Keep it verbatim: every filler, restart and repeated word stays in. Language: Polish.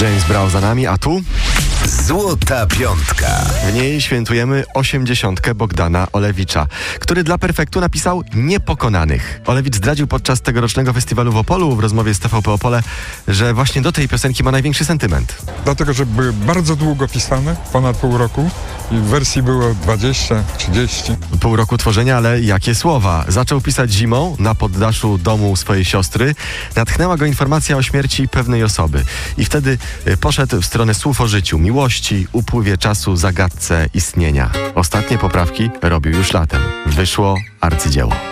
James Brown za nami, a tu Złota Piątka. w niej świętujemy osiemdziesiątkę Bogdana Olewicza, który dla Perfektu napisał Niepokonanych. Olewicz zdradził podczas tegorocznego festiwalu w Opolu w rozmowie z T V P Opole, że właśnie do tej piosenki ma największy sentyment. Dlatego, że były bardzo długo pisane, ponad pół roku i wersji było dwadzieścia, trzydzieści. Pół roku tworzenia, ale jakie słowa. Zaczął pisać zimą na poddaszu domu swojej siostry. Natchnęła go informacja o śmierci pewnej osoby. I wtedy y, poszedł w stronę słów o życiu, miłości, upływie czasu, zagadce istnienia. Ostatnie poprawki robił już latem. Wyszło arcydzieło.